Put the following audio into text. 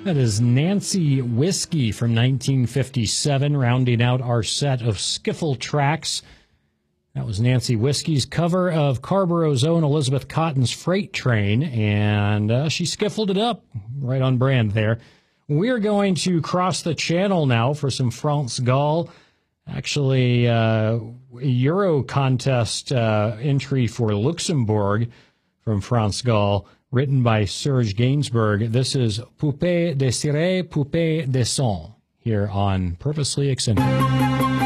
That is Nancy Whiskey from 1957, rounding out our set of skiffle tracks. That was Nancy Whiskey's cover of Carborough's own Elizabeth Cotton's Freight Train, and she skiffled it up right on brand there. We're going to cross the channel now for some France Gall. Actually, Euro contest entry for Luxembourg from France Gall, written by Serge Gainsbourg. This is Poupée Désirée, Poupée des Sons, here on Purposely Eccentric.